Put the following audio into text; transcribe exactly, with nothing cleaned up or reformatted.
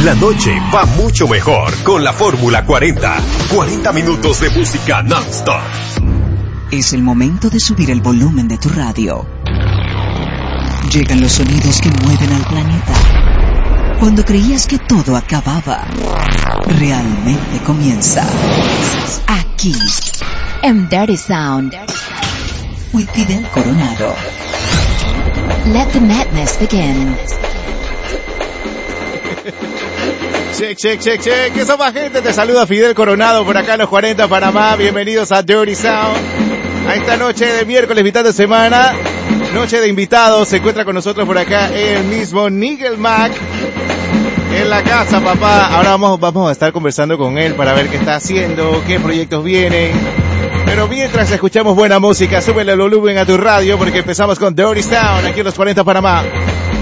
La noche va mucho mejor con la Fórmula cuarenta. cuarenta minutos de música non-stop. Es el momento de subir el volumen de tu radio. Llegan los sonidos que mueven al planeta. Cuando creías que todo acababa, realmente comienza. Aquí, en Dirty Sound, with Fidel Coronado. Let the madness begin. Check, check, check, check. ¿Qué sopa, gente? Te saluda Fidel Coronado por acá en los cuarenta Panamá. Bienvenidos a Dirty Sound. A esta noche de miércoles, mitad de semana. Noche de invitados. Se encuentra con nosotros por acá el mismo Nigel Mac. En la casa, papá. Ahora vamos, vamos a estar conversando con él para ver qué está haciendo, qué proyectos vienen. Pero mientras escuchamos buena música, súbele el volumen a tu radio porque empezamos con Dirty Sound aquí en los cuarenta Panamá.